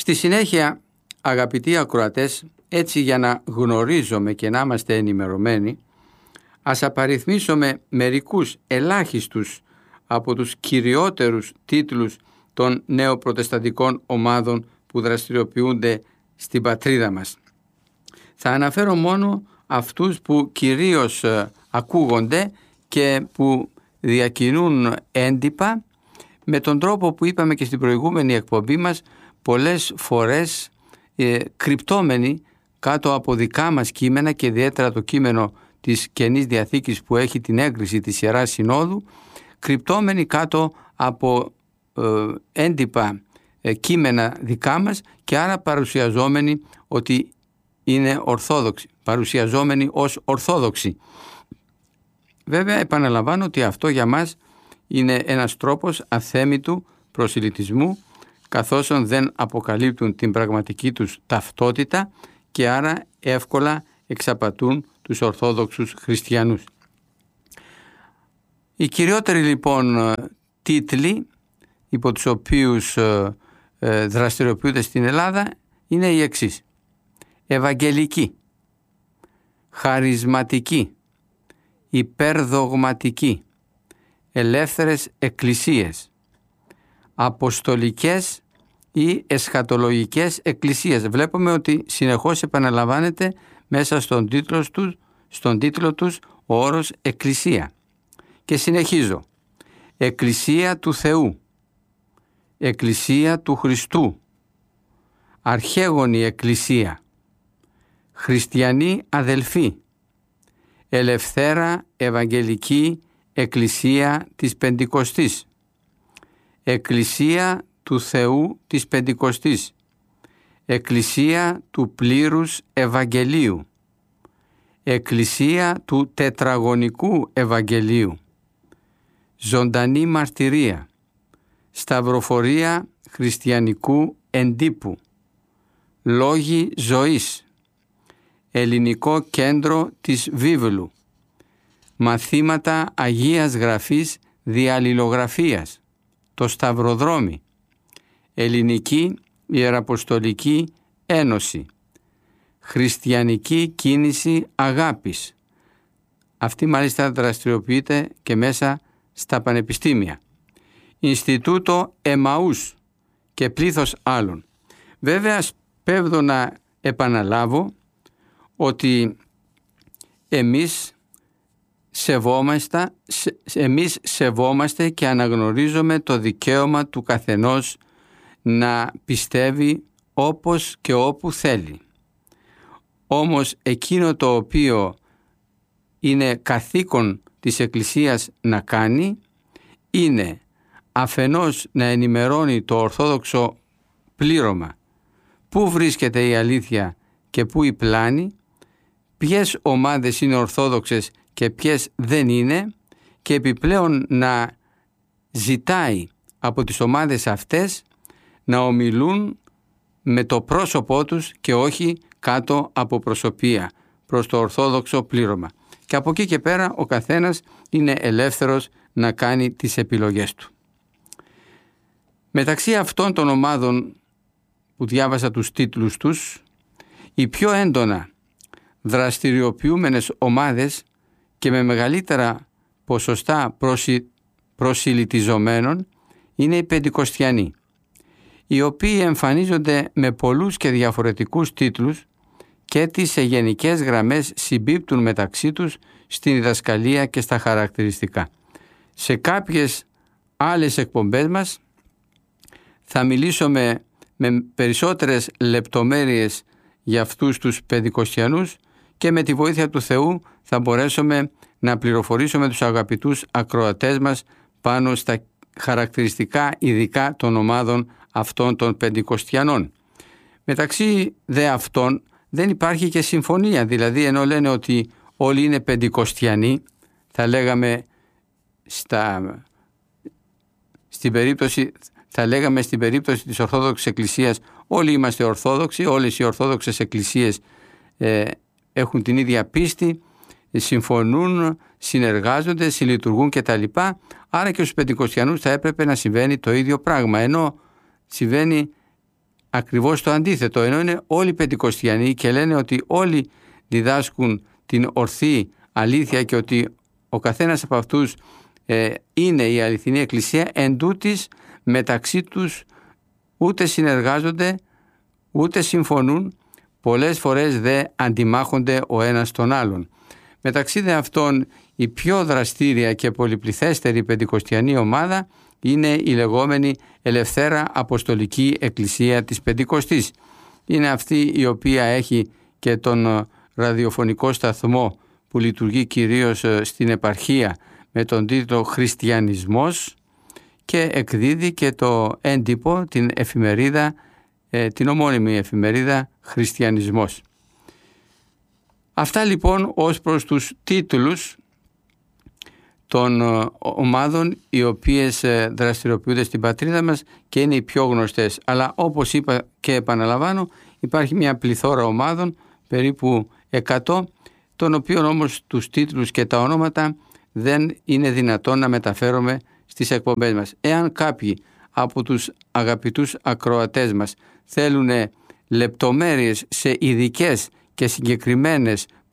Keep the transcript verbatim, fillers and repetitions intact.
Στη συνέχεια, αγαπητοί ακροατές, έτσι για να γνωρίζουμε και να είμαστε ενημερωμένοι, ας απαριθμίσουμε μερικούς ελάχιστους από τους κυριότερους τίτλους των νεοπροτεσταντικών ομάδων που δραστηριοποιούνται στην πατρίδα μας. Θα αναφέρω μόνο αυτούς που κυρίως ακούγονται και που διακινούν έντυπα με τον τρόπο που είπαμε και στην προηγούμενη εκπομπή μας, πολλές φορές ε, κρυπτόμενοι κάτω από δικά μας κείμενα και ιδιαίτερα το κείμενο της Καινής Διαθήκης που έχει την έγκριση της Ιεράς Συνόδου, κρυπτόμενοι κάτω από ε, έντυπα ε, κείμενα δικά μας και άρα παρουσιαζόμενοι ότι είναι ορθόδοξοι, παρουσιαζόμενοι ως ορθόδοξοι. Βέβαια επαναλαμβάνω ότι αυτό για μας είναι ένας τρόπος αθέμητου προσιλητισμού, καθώς δεν αποκαλύπτουν την πραγματική τους ταυτότητα και άρα εύκολα εξαπατούν τους Ορθόδοξους χριστιανούς. Οι κυριότεροι λοιπόν τίτλοι υπό τους οποίους δραστηριοποιούνται στην Ελλάδα είναι οι εξής: Ευαγγελική, Χαρισματική, Υπερδογματική, Ελεύθερες εκκλησίες, Αποστολικές ή Εσχατολογικές εκκλησίες. Βλέπουμε ότι συνεχώς επαναλαμβάνεται μέσα στον τίτλο τους, στον τίτλο τους ο όρος εκκλησία. Και συνεχίζω: Εκκλησία του Θεού, Εκκλησία του Χριστού, Αρχαίγονη εκκλησία, Χριστιανοί αδελφοί, Ελευθέρα Ευαγγελική Εκκλησία της Πεντηκοστής, Εκκλησία του Θεού της Πεντηκοστής, Εκκλησία του Πλήρους Ευαγγελίου, Εκκλησία του Τετραγωνικού Ευαγγελίου, Ζωντανή Μαρτυρία, Σταυροφορία Χριστιανικού Εντύπου, Λόγοι Ζωής, Ελληνικό Κέντρο της Βίβλου, Μαθήματα Αγίας Γραφής Διαλληλογραφίας, το Σταυροδρόμι, Ελληνική Ιεραποστολική Ένωση, Χριστιανική Κίνηση Αγάπης. Αυτή μάλιστα δραστηριοποιείται και μέσα στα πανεπιστήμια. Ινστιτούτο Εμαούς και πλήθος άλλων. Βέβαια σπέβδω να επαναλάβω ότι εμείς σεβόμαστε, εμείς σεβόμαστε και αναγνωρίζουμε το δικαίωμα του καθενός να πιστεύει όπως και όπου θέλει. Όμως εκείνο το οποίο είναι καθήκον της Εκκλησίας να κάνει είναι αφενός να ενημερώνει το Ορθόδοξο πλήρωμα πού βρίσκεται η αλήθεια και πού η πλάνη, ποιες ομάδες είναι ορθόδοξες και ποιες δεν είναι, και επιπλέον να ζητάει από τις ομάδες αυτές να ομιλούν με το πρόσωπό τους και όχι κάτω από προσωπία προς το ορθόδοξο πλήρωμα. Και από εκεί και πέρα ο καθένας είναι ελεύθερος να κάνει τις επιλογές του. Μεταξύ αυτών των ομάδων που διάβασα τους τίτλους τους, οι πιο έντονα δραστηριοποιούμενες ομάδες και με μεγαλύτερα ποσοστά προσι... προσιλητιζομένων είναι οι Πεντηκοστιανοί, οι οποίοι εμφανίζονται με πολλούς και διαφορετικούς τίτλους και τις σε γενικές γραμμές συμπίπτουν μεταξύ τους στην διδασκαλία και στα χαρακτηριστικά. Σε κάποιες άλλες εκπομπές μας θα μιλήσουμε με περισσότερες λεπτομέρειες για αυτούς τους Πεντηκοστιανούς και με τη βοήθεια του Θεού θα μπορέσουμε να πληροφορήσουμε τους αγαπητούς ακροατές μας πάνω στα χαρακτηριστικά ειδικά των ομάδων αυτών των Πεντηκοστιανών. Μεταξύ δε αυτών δεν υπάρχει και συμφωνία, δηλαδή ενώ λένε ότι όλοι είναι Πεντηκοστιανοί, θα λέγαμε στα, στην περίπτωση, θα λέγαμε στην περίπτωση της Ορθόδοξης Εκκλησίας όλοι είμαστε Ορθόδοξοι, όλες οι Ορθόδοξες Εκκλησίες ε, έχουν την ίδια πίστη, συμφωνούν, συνεργάζονται, συλλειτουργούν κτλ. Άρα και στους Πεντηκοστιανούς θα έπρεπε να συμβαίνει το ίδιο πράγμα, ενώ συμβαίνει ακριβώς το αντίθετο, ενώ είναι όλοι πεντηκοστιανοί και λένε ότι όλοι διδάσκουν την ορθή αλήθεια και ότι ο καθένας από αυτούς ε, είναι η αληθινή εκκλησία, εν τούτοις μεταξύ τους ούτε συνεργάζονται ούτε συμφωνούν, πολλές φορές δε αντιμάχονται ο ένας τον άλλον. Μεταξύ δε αυτών η πιο δραστήρια και πολυπληθέστερη πεντηκοστιανή ομάδα είναι η λεγόμενη Ελευθέρα Αποστολική Εκκλησία της Πεντηκοστής. Είναι αυτή η οποία έχει και τον ραδιοφωνικό σταθμό που λειτουργεί κυρίως στην επαρχία με τον τίτλο «Χριστιανισμός» και εκδίδει και το έντυπο, την εφημερίδα, την ομώνυμη εφημερίδα «Χριστιανισμός». Αυτά λοιπόν ως προς τους τίτλους των ομάδων οι οποίες δραστηριοποιούνται στην πατρίδα μας και είναι οι πιο γνωστές. Αλλά όπως είπα και επαναλαμβάνω, υπάρχει μια πληθώρα ομάδων, περίπου εκατό, των οποίων όμως τους τίτλους και τα ονόματα δεν είναι δυνατόν να μεταφέρουμε στις εκπομπές μας. Εάν κάποιοι από τους αγαπητούς ακροατές μας θέλουν λεπτομέρειες σε ειδικές και συγκεκριμένες